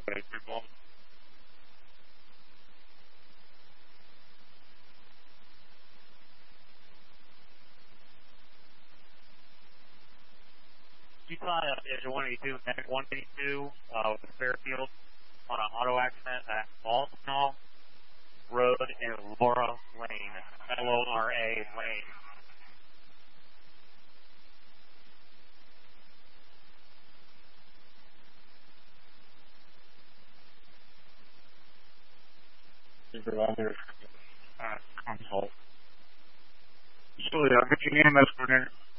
Okay, people. You saw Engine 182, Medic 182 with Fairfield on an auto accident at Baltimore Road in Laura Lane, Lora Lane. Supervisor consult. Usually, I'll get your name as coordinator.